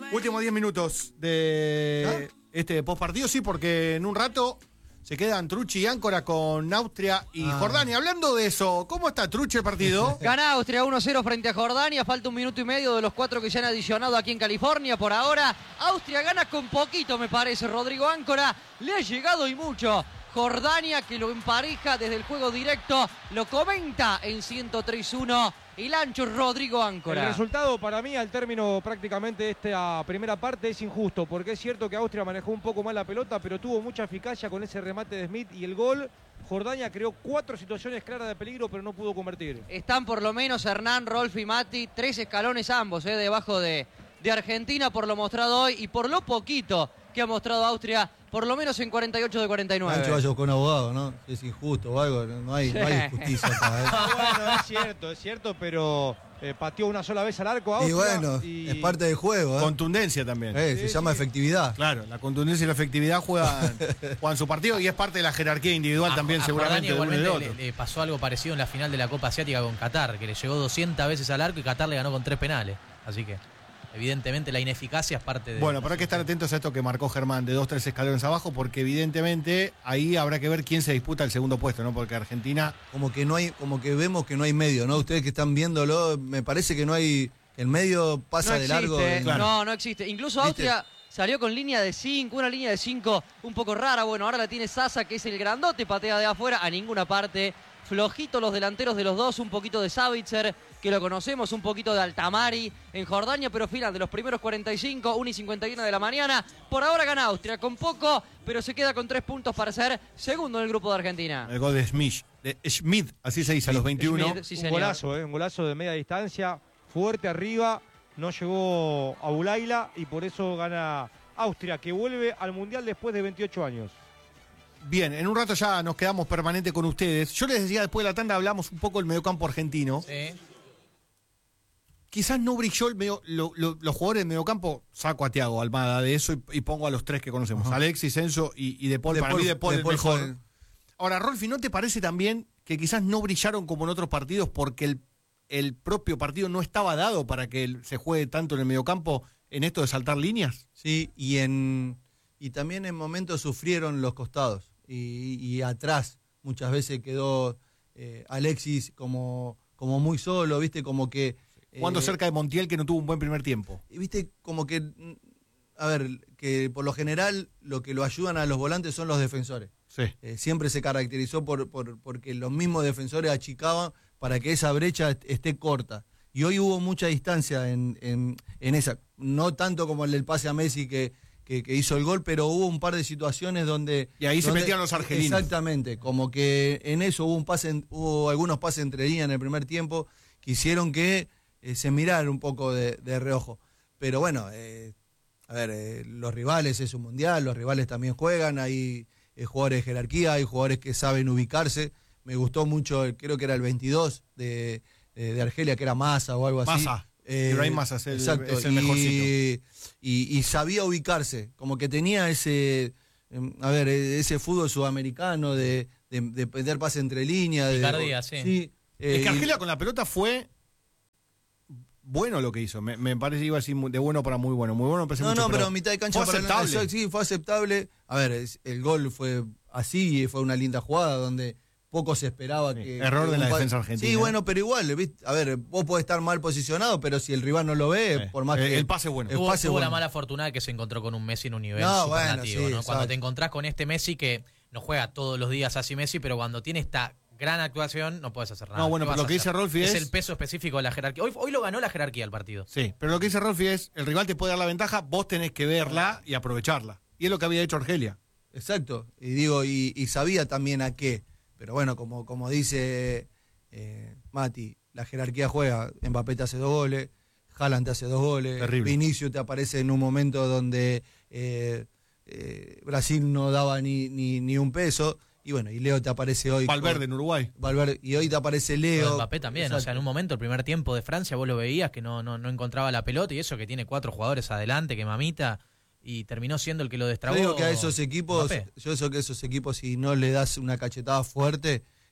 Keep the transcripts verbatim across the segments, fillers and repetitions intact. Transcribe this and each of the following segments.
Últimos diez minutos de ¿Ah? este postpartido, sí, porque en un rato se quedan Trucci y Áncora con Austria y ah. Jordania. Hablando de eso, ¿cómo está Trucci el partido? Gana Austria uno cero frente a Jordania, falta un minuto y medio de los cuatro que ya han adicionado aquí en California. Por ahora, Austria gana con poquito, me parece. Rodrigo Áncora le ha llegado y mucho. Jordania, que lo empareja desde el juego directo, lo comenta en ciento tres uno el ancho Rodrigo Áncora. El resultado para mí al término prácticamente de esta primera parte es injusto, porque es cierto que Austria manejó un poco mal la pelota, pero tuvo mucha eficacia con ese remate de Smith y el gol. Jordania creó cuatro situaciones claras de peligro, pero no pudo convertir. Están por lo menos Hernán, Rolf y Mati, tres escalones ambos, eh, debajo de, de Argentina por lo mostrado hoy y por lo poquito que ha mostrado Austria, por lo menos en cuarenta y ocho de cuarenta y nueve. Ancho vaya con abogado, ¿no? Es injusto o algo, no hay, sí. no hay justicia acá, ¿eh? Bueno, es cierto, es cierto, pero eh, pateó una sola vez al arco Austria. Y bueno, y... es parte del juego, ¿eh? Contundencia también. Eh, sí, se sí. llama efectividad. Claro, la contundencia y la efectividad juegan, juegan su partido y es parte de la jerarquía individual a, también, a seguramente. De uno y de otro. Le, le pasó algo parecido en la final de la Copa Asiática con Qatar, que le llegó doscientas veces al arco y Qatar le ganó con tres penales. Así que evidentemente la ineficacia es parte de... Bueno, pero hay que estar atentos a esto que marcó Germán de dos, tres escalones abajo, porque evidentemente ahí habrá que ver quién se disputa el segundo puesto, ¿no? Porque Argentina... Como que no hay, como que vemos que no hay medio, ¿no? Ustedes que están viéndolo, me parece que no hay... El medio pasa no de existe, largo. En... Claro. No, no existe. Incluso Austria salió con línea de cinco, una línea de cinco un poco rara. Bueno, ahora la tiene Sasa, que es el grandote, patea de afuera a ninguna parte. Flojito los delanteros de los dos, un poquito de Savitzer, que lo conocemos, un poquito de Altamari en Jordania, pero final de los primeros cuarenta y cinco, una y cincuenta y uno de la mañana. Por ahora gana Austria, con poco, pero se queda con tres puntos para ser segundo en el grupo de Argentina. El gol de Smith, de Schmidt, así se dice a los veintiuno. Schmidt, sí, un golazo, eh, un golazo de media distancia, fuerte arriba, no llegó a Bulaila y por eso gana Austria, que vuelve al Mundial después de veintiocho años. Bien, en un rato ya nos quedamos permanente con ustedes. Yo les decía, después de la tanda hablamos un poco del mediocampo argentino. Sí. Quizás no brilló el medio, lo, lo, los jugadores del mediocampo. Saco a Thiago Almada de eso y, y pongo a los tres que conocemos. Uh-huh. Alexis, Enzo y, y De Paul. De Para Paul, mí De Paul de el Paul mejor. Joven. Ahora, Rolfi, ¿no te parece también que quizás no brillaron como en otros partidos porque el, el propio partido no estaba dado para que el, se juegue tanto en el mediocampo en esto de saltar líneas? Sí, y, en, y también en momentos sufrieron los costados. Y, y atrás muchas veces quedó eh, Alexis como, como muy solo, viste, como que... Eh, Jugando cerca de Montiel, que no tuvo un buen primer tiempo. Viste, como que, a ver, que por lo general lo que lo ayudan a los volantes son los defensores. Sí. Eh, siempre se caracterizó por, por porque los mismos defensores achicaban para que esa brecha esté corta. Y hoy hubo mucha distancia en, en, en esa, no tanto como el del pase a Messi que... Que, que hizo el gol, pero hubo un par de situaciones donde... Y ahí donde, se metían los argelinos. Exactamente, como que en eso hubo un pase, hubo algunos pases entre líneas en el primer tiempo que hicieron que eh, se mirara un poco de, de reojo. Pero bueno, eh, a ver, eh, los rivales es un mundial, los rivales también juegan, hay eh, jugadores de jerarquía, hay jugadores que saben ubicarse. Me gustó mucho, creo que era el veintidós de, de, de Argelia, que era Massa o algo así. Massa. Eh, Ibrahim Massa es el, exacto, es el mejorcito. Y, y, y sabía ubicarse, como que tenía ese, a ver, ese fútbol sudamericano de, de, de perder pase entre líneas. Picardía, sí. sí eh, es que Argelia con la pelota fue bueno lo que hizo. Me, me parece que iba así de bueno para muy bueno. Muy bueno, no, mucho, no, pero, pero mitad de cancha fue para aceptable. El, sí, fue aceptable. A ver, es, el gol fue así y fue una linda jugada donde... Poco se esperaba sí, que... Error que de la pa... defensa argentina. Sí, bueno, pero igual, ¿viste? A ver, vos podés estar mal posicionado, pero si el rival no lo ve, sí. por más el, que... El pase bueno. El tuvo, pase tuvo bueno. la mala fortuna de que se encontró con un Messi en un nivel no, superlativo, bueno, sí, ¿no? Cuando te encontrás con este Messi que no juega todos los días así Messi, pero cuando tiene esta gran actuación no puedes hacer nada. No, bueno, pero lo que dice Rolfi es... Es el peso específico de la jerarquía. Hoy, hoy lo ganó la jerarquía el partido. Sí, pero lo que dice Rolfi es, el rival te puede dar la ventaja, vos tenés que verla y aprovecharla. Y es lo que había hecho Argelia. Exacto. Y digo, y, y sabía también a qué. Pero bueno, como, como dice... Eh, Mati, la jerarquía juega, Mbappé te hace dos goles, Haaland te hace dos goles, terrible. Vinicius te aparece en un momento donde eh, eh, Brasil no daba ni, ni, ni un peso, y bueno, y Leo te aparece hoy. Valverde con, en Uruguay. Valverde, y hoy te aparece Leo. Pero Mbappé también, exacto. O sea, en un momento, el primer tiempo de Francia, vos lo veías que no, no, no encontraba la pelota, y eso que tiene cuatro jugadores adelante, que mamita, y terminó siendo el que lo destrabó. Yo digo que a esos equipos, Mbappé. yo eso que esos equipos, si no le das una cachetada fuerte...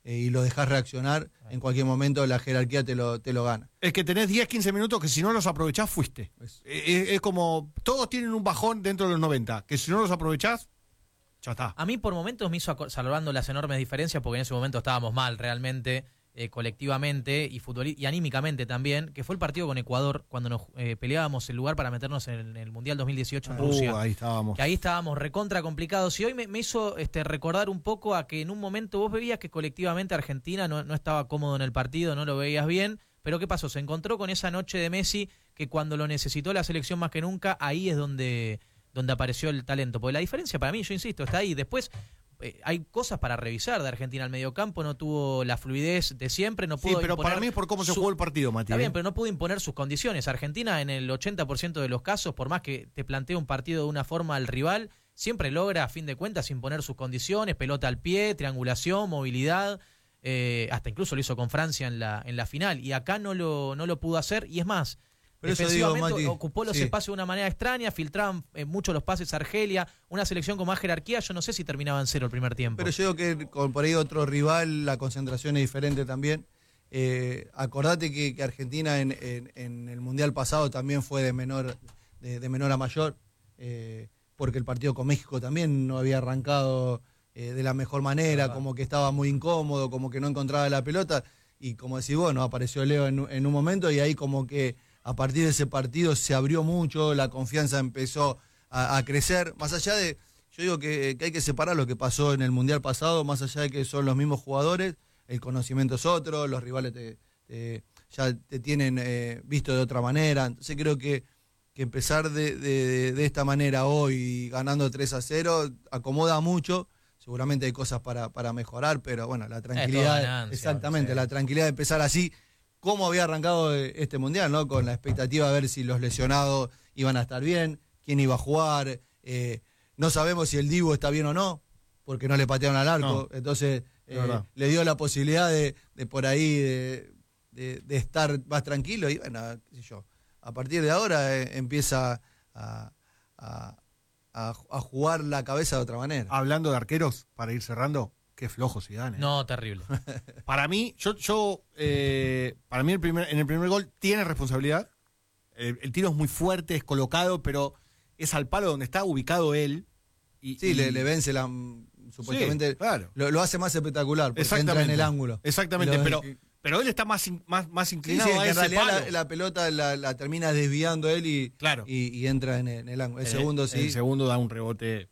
eh, y lo dejás reaccionar, en cualquier momento la jerarquía te lo, te lo gana. Es que tenés diez, quince minutos que si no los aprovechás, fuiste. Es, es, es como, todos tienen un bajón dentro de los noventa, que si no los aprovechás, ya está. A mí por momentos me hizo, salvando las enormes diferencias, porque en ese momento estábamos mal realmente, eh, colectivamente y, futbol y anímicamente también, que fue el partido con Ecuador, cuando nos eh, peleábamos el lugar para meternos en el, en el Mundial dos mil dieciocho en Uh, Rusia. ahí estábamos. Que ahí estábamos recontra complicados. Y hoy me, me hizo este, recordar un poco a que en un momento vos veías que colectivamente Argentina no, no estaba cómodo en el partido, no lo veías bien. Pero ¿qué pasó? Se encontró con esa noche de Messi que cuando lo necesitó la selección más que nunca, ahí es donde, donde apareció el talento. Porque la diferencia para mí, yo insisto, está ahí. Después eh, hay cosas para revisar de Argentina. Al mediocampo no tuvo la fluidez de siempre, no pudo Sí, pero imponer para mí es por cómo se su- jugó el partido, Mati. Está bien, ¿eh? pero no pudo imponer sus condiciones. Argentina en el ochenta por ciento de los casos, por más que te plantee un partido de una forma al rival, siempre logra a fin de cuentas imponer sus condiciones, pelota al pie, triangulación, movilidad, eh, hasta incluso lo hizo con Francia en la, en la final. Y acá no lo, no lo pudo hacer, y es más, Pero eso digo, defensivamente Mati, ocupó los sí. espacios de una manera extraña, filtraban eh, mucho los pases a Argelia, una selección con más jerarquía, yo no sé si terminaba en cero el primer tiempo. Pero yo digo que con por ahí otro rival, la concentración es diferente también. Eh, acordate que, que Argentina en, en- en el Mundial pasado también fue de menor, de, de menor a mayor, eh, porque el partido con México también no había arrancado eh, de la mejor manera, Ah. como que estaba muy incómodo, como que no encontraba la pelota, y como decís vos, ¿no? Apareció Leo en, un- en un momento y ahí como que a partir de ese partido se abrió mucho, la confianza empezó a, a crecer, más allá de, yo digo que, que hay que separar lo que pasó en el Mundial pasado, más allá de que son los mismos jugadores, el conocimiento es otro, los rivales te, te- ya te tienen eh, visto de otra manera, entonces creo que, que empezar de, de- de esta manera hoy ganando tres a cero acomoda mucho, seguramente hay cosas para, para mejorar, pero bueno, la tranquilidad, ganancia, exactamente, sí. la tranquilidad de empezar así, cómo había arrancado este Mundial, ¿no? Con la expectativa de ver si los lesionados iban a estar bien, quién iba a jugar, eh, no sabemos si el Dibu está bien o no, porque no le patearon al arco, No, entonces es eh, verdad. le dio la posibilidad de, de por ahí de, de- de estar más tranquilo y bueno, qué sé yo, a partir de ahora eh, empieza a, a- a- a jugar la cabeza de otra manera. Hablando de arqueros, para ir cerrando, qué flojo Zidane. ¿eh? No, terrible. Para mí, yo, yo eh, para mí el primer, en el primer gol tiene responsabilidad. El, el tiro es muy fuerte, es colocado, pero es al palo donde está ubicado él. Y, Sí, y- le, le vence la supuestamente Sí, claro. lo, lo hace más espectacular porque entra en Exactamente. el ángulo. Exactamente, Lo- pero, pero él está más, in- más, más Sí, inclinado sí, a que en ese realidad palo. la, la pelota la, la termina desviando él y, Claro. y, y entra en el, en el ángulo. El Eh, segundo sí. El segundo da un rebote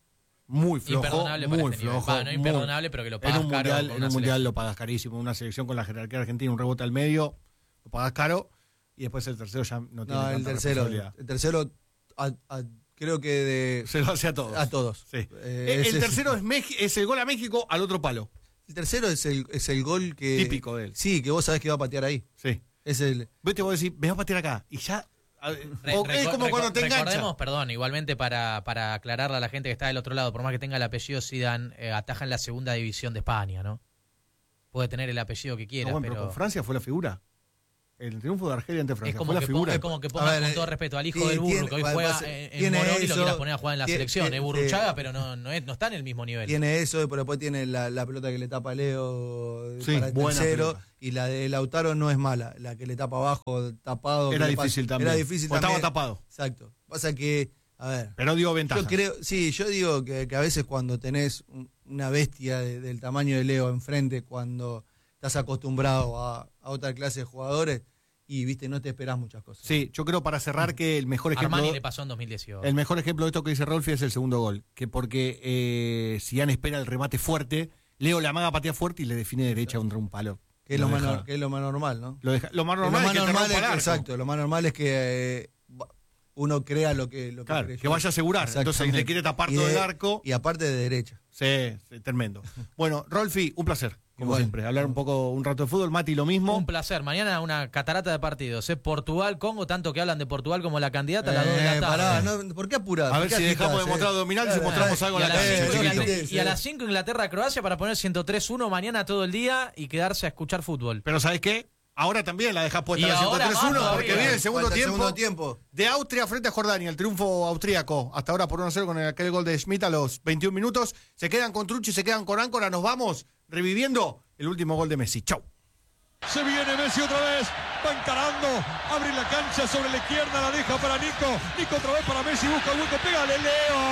muy flojo, Imperdonable para muy este nivel. flojo. Va, no muy- imperdonable, pero que lo en pagas un caro mundial, con en una un mundial selección. lo pagas carísimo. Una selección con la jerarquía argentina, un rebote al medio, lo pagas caro. Y después el tercero ya no tiene No, el tanta tercero. responsabilidad. El tercero a- a- creo que de Se lo hace a todos. a todos. Sí. Eh, el ese el es- tercero es, Meji- es el gol a México al otro palo. El tercero es el, es el gol que. Típico de él. Sí, que vos sabés que va a patear ahí. Sí. Es el. Vete vos decís, me vas a patear acá. Y ya. a- Re- o- es reco- como cuando reco- te engancha. Recordemos, perdón, igualmente para, para aclararle a la gente que está del otro lado, por más que tenga el apellido Zidane, eh, ataja en la segunda división de España, ¿no? Puede tener el apellido que quiera, No, bueno, pero pero con Francia fue la figura. El triunfo de Argelia ante Francia es como, fue la que figura. ponga, es como que A ponga ver, con eh, todo respeto al hijo sí, del Burru, tiene- que hoy va- juega va- en, en tiene Morón y lo eso, quiera poner a jugar en la tiene- selección. Es tiene- Burruchaga, pero no, no, es- no está en el mismo nivel. Tiene eso, pero después tiene la, la pelota que le tapa a Leo Sí, para el buena tercero. pelota. Y la de Lautaro no es mala. La que le tapa abajo, tapado. Era que le pasa- difícil también. Era difícil O estaba también. tapado. Exacto. Pasa que, a ver. Pero dio ventaja. Yo creo, sí, yo digo que, que a veces cuando tenés un- una bestia de- del tamaño de Leo enfrente, cuando estás acostumbrado a, a otra clase de jugadores y viste, no te esperás muchas cosas. Sí, yo creo para cerrar que el mejor ejemplo. Armani le pasó en dos mil dieciocho. El mejor ejemplo de esto que dice Rolfi es el segundo gol. Que porque eh, Zidane espera el remate fuerte, Leo la amaga patea fuerte y le define derecha contra un palo. Que es lo, más, deja- nor- que es lo más normal, ¿no? Lo, deja- lo más Que normal lo es que más te normal rompa el es, arco. exacto, lo más normal es que eh, va- uno crea lo que, lo que Claro, creyó. que vaya a asegurar. Entonces Exactamente. le quiere tapar Y todo de- el arco. Y aparte de derecha. Sí, sí, tremendo. Bueno, Rolfi, un placer, como Igual. siempre. Hablar un poco, un rato de fútbol. Mati, lo mismo. Un placer. Mañana una catarata de partidos. ¿eh? Portugal, Congo, tanto que hablan de Portugal como la candidata a las dos de la Eh, tarde. pará, no, ¿por qué apurar? A ver si dejamos de mostrar abdominales y mostramos algo Y en a la las calle. cinco Eh, chiquito. Inglaterra- sí, y a sí. las cinco Inglaterra-Croacia para poner ciento tres uno mañana todo el día y quedarse a escuchar fútbol. Pero ¿sabes qué? Ahora también la dejas puesta Y la ahora ciento tres uno más porque todavía. viene el segundo Falta el tiempo, segundo tiempo. de Austria frente a Jordania, el triunfo austríaco. Hasta ahora por uno a cero con aquel gol de Schmidt a los veintiún minutos. Se quedan con Truchi, se quedan con Áncora. Nos vamos reviviendo el último gol de Messi. Chau. Se viene Messi otra vez, va encarando, abre la cancha sobre la izquierda, la deja para Nico, Nico otra vez para Messi, busca el hueco, pégale Leo.